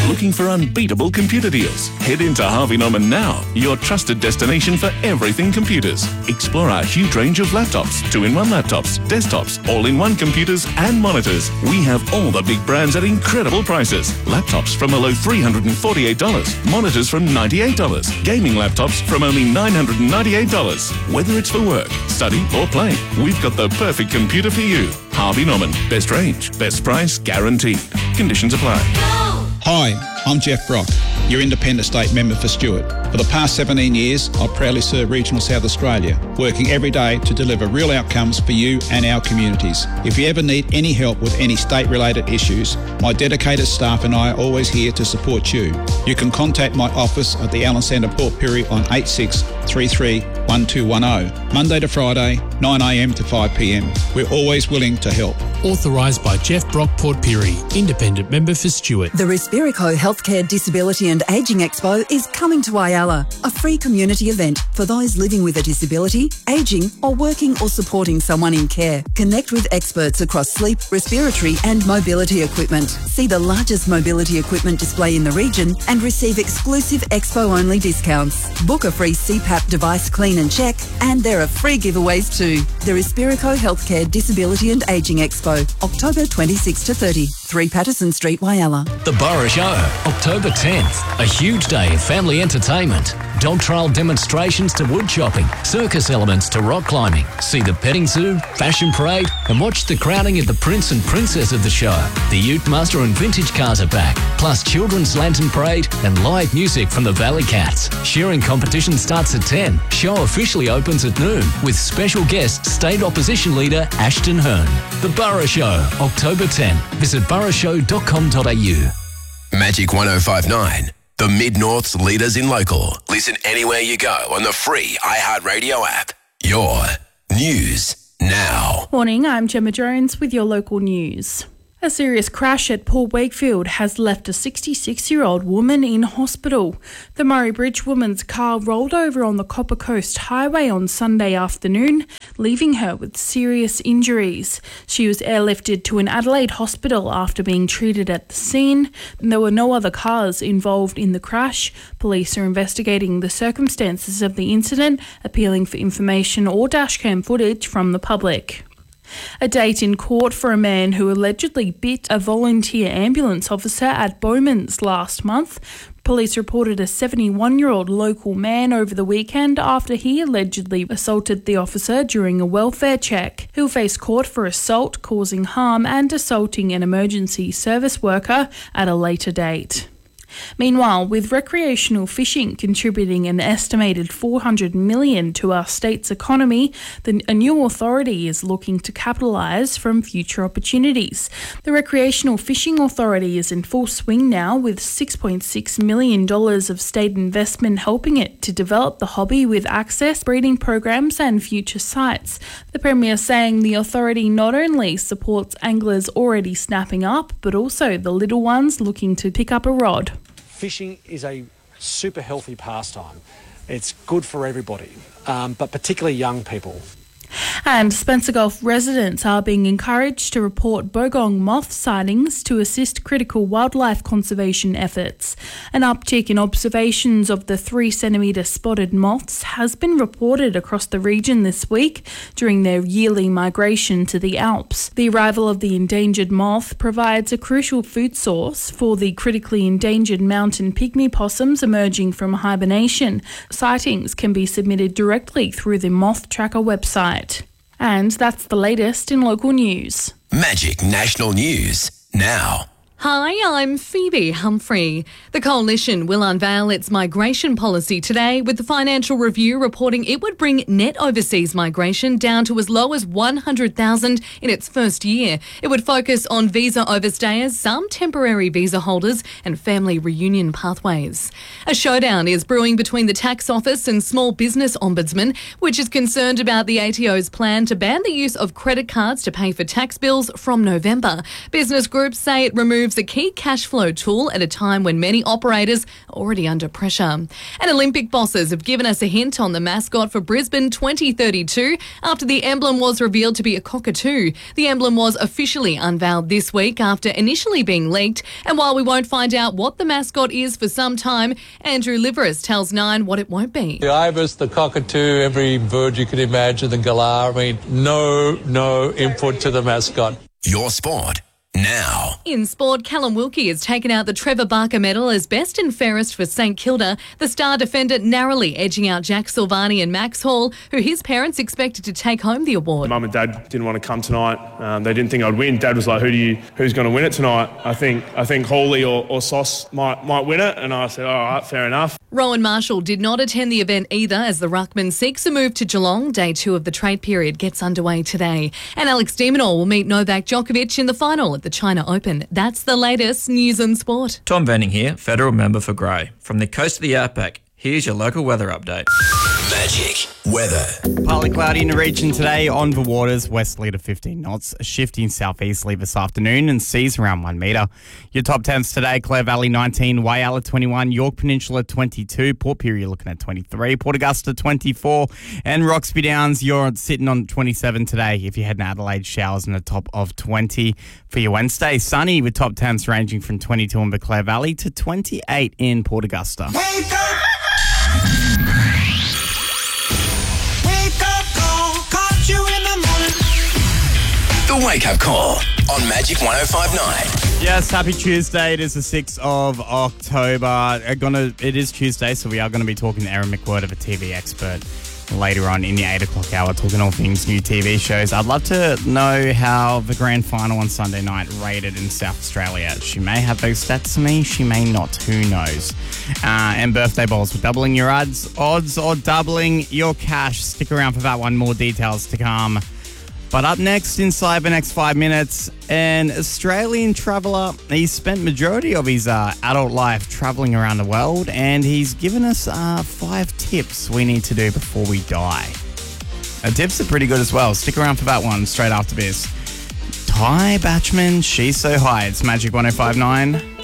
Looking for unbeatable computer deals? Head into Harvey Norman now, your trusted destination for everything computers. Explore our huge range of laptops, 2-in-1 laptops, desktops, all-in-one computers and monitors. We have all the big brands at incredible prices. Laptops from a low $348, monitors from $98, gaming laptops from only $998. Whether it's for work, study or play, we've got the perfect computer for you. Harvey Norman. Best range, best price, guaranteed. Conditions apply. Hi, I'm Jeff Brock, your Independent State Member for Stewart. For the past 17 years, I've proudly served Regional South Australia, working every day to deliver real outcomes for you and our communities. If you ever need any help with any state-related issues, my dedicated staff and I are always here to support you. You can contact my office at the Allen Centre Port Pirie on 8633 1210, Monday to Friday, 9am to 5pm. We're always willing to help. Authorised by Jeff Brock Port Pirie, Independent Member for Stewart. The Respirico Healthcare Disability and Ageing Expo is coming to Whyalla, a free community event for those living with a disability, ageing or working or supporting someone in care. Connect with experts across sleep, respiratory and mobility equipment. See the largest mobility equipment display in the region and receive exclusive expo-only discounts. Book a free CPAP device clean and check, and there are free giveaways too. The Respirico Healthcare Disability and Ageing Expo, October 26 to 30, 3 Patterson Street, Whyalla. The Borough Show, October 10th. A huge day of family entertainment. Dog trial demonstrations to wood chopping, circus elements to rock climbing. See the petting zoo, fashion parade, and watch the crowning of the Prince and Princess of the show. The Ute Master and vintage cars are back, plus children's lantern parade and live music from the Valley Cats. Shearing competition starts at 10. Show officially opens at noon with special guest State Opposition Leader Ashton Hearn. The Borough Show, October 10. Visit boroughshow.com.au. Magic 105.9. The Mid-North's leaders in local. Listen anywhere you go on the free iHeartRadio app. Your news now. Morning, I'm Gemma Jones with your local news. A serious crash at Port Wakefield has left a 66-year-old woman in hospital. The Murray Bridge woman's car rolled over on the Copper Coast Highway on Sunday afternoon, leaving her with serious injuries. She was airlifted to an Adelaide hospital after being treated at the scene. There were no other cars involved in the crash. Police are investigating the circumstances of the incident, appealing for information or dashcam footage from the public. A date in court for a man who allegedly bit a volunteer ambulance officer at Bowman's last month. Police reported a 71-year-old local man over the weekend after he allegedly assaulted the officer during a welfare check. He'll face court for assault, causing harm and assaulting an emergency service worker at a later date. Meanwhile, with recreational fishing contributing an estimated $400 million to our state's economy, a new authority is looking to capitalise from future opportunities. The Recreational Fishing Authority is in full swing now, with $6.6 million of state investment helping it to develop the hobby with access, breeding programs and future sites. The Premier saying the authority not only supports anglers already snapping up, but also the little ones looking to pick up a rod. Fishing is a super healthy pastime. It's good for everybody, but particularly young people. And Spencer Gulf residents are being encouraged to report bogong moth sightings to assist critical wildlife conservation efforts. An uptick in observations of the 3-centimetre spotted moths has been reported across the region this week during their yearly migration to the Alps. The arrival of the endangered moth provides a crucial food source for the critically endangered mountain pygmy possums emerging from hibernation. Sightings can be submitted directly through the Moth Tracker website. And that's the latest in local news. Magic National News now. Hi, I'm Phoebe Humphrey. The Coalition will unveil its migration policy today, with the Financial Review reporting it would bring net overseas migration down to as low as 100,000 in its first year. It would focus on visa overstayers, some temporary visa holders and family reunion pathways. A showdown is brewing between the Tax Office and Small Business Ombudsman, which is concerned about the ATO's plan to ban the use of credit cards to pay for tax bills from November. Business groups say it removes removes a key cash flow tool at a time when many operators are already under pressure. And Olympic bosses have given us a hint on the mascot for Brisbane 2032 after the emblem was revealed to be a cockatoo. The emblem was officially unveiled this week after initially being leaked. And while we won't find out what the mascot is for some time, Andrew Liveris tells Nine what it won't be. The ibis, the cockatoo, every bird you could imagine, the galah. I mean, no input to the mascot. Your sport now. In sport, Callum Wilkie has taken out the Trevor Barker medal as best and fairest for St Kilda. The star defender narrowly edging out Jack Silvani and Max Hall, who his parents expected to take home the award. Mum and Dad didn't want to come tonight. They didn't think I'd win. Dad was like, who's going to win it tonight? I think Hawley or Sauce might win it. And I said, all right, fair enough. Rowan Marshall did not attend the event either as the ruckman seeks a move to Geelong. Day 2 of the trade period gets underway today. And Alex de Minaur will meet Novak Djokovic in the final at the China Open. That's the latest news and sport. Tom Venning here, federal member for Grey. From the coast of the outback, here's your local weather update. Magic weather. Partly cloudy in the region today on the waters, westerly to 15 knots, shifting southeasterly this afternoon and seas around 1 metre. Your top temps today, Clare Valley 19, Whyalla 21, York Peninsula 22, Port Pirie looking at 23, Port Augusta 24, and Roxby Downs, you're sitting on 27 today. If you're heading to Adelaide, showers in the top of 20. For your Wednesday, sunny with top temps ranging from 22 in the Clare Valley to 28 in Port Augusta. Wake up! The Wake Up Call on Magic 105.9. Yes, happy Tuesday. It is the 6th of October. It is Tuesday, so we are going to be talking to Erin McWord of a TV expert later on in the 8 o'clock hour, talking all things new TV shows. I'd love to know how the grand final on Sunday night rated in South Australia. She may have those stats to me, she may not. Who knows? And birthday balls. We're doubling your odds or doubling your cash. Stick around for that one. More details to come. But up next, inside the next 5 minutes, an Australian traveller. He's spent majority of his adult life travelling around the world, and he's given us 5 tips we need to do before we die. Tips are pretty good as well. Stick around for that one straight after this. Ty Batchman, She's So High. It's Magic 105.9.